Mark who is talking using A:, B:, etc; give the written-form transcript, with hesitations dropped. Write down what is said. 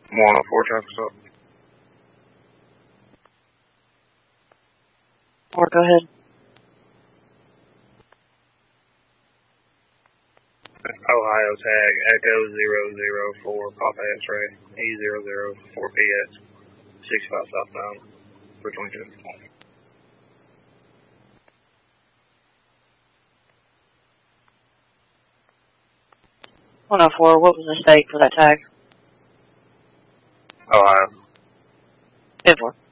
A: 104 traffic stop.
B: Or go ahead.
A: Ohio tag Echo 004 Papa X-ray E004PS 65 southbound for 22.
B: 104, what was the state for that tag?
A: Ohio.
B: 10-4.